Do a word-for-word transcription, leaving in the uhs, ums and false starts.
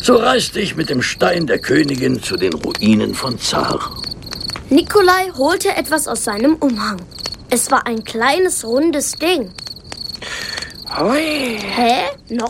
So reiste ich mit dem Stein der Königin zu den Ruinen von Zar. Nikolai holte etwas aus seinem Umhang. Es war ein kleines, rundes Ding. Hui. Hä? Noch